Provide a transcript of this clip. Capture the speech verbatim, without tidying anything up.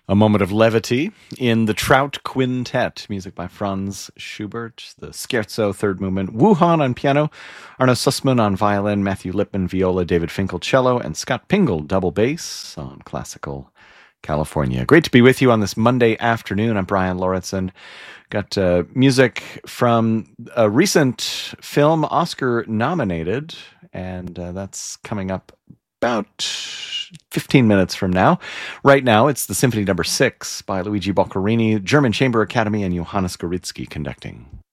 A moment of levity in the Trout Quintet, music by Franz Schubert, the Scherzo, third movement, Wuhan on piano, Arno Sussman on violin, Matthew Lipman viola, David Finkel cello, and Scott Pingle double bass on classical California. Great to be with you on this Monday afternoon. I'm Brian Lauritsen. Got uh, music from a recent film, Oscar nominated, and uh, that's coming up about fifteen minutes from now. Right now, it's the Symphony Number Six by Luigi Boccherini, German Chamber Academy, and Johannes Gorizki conducting.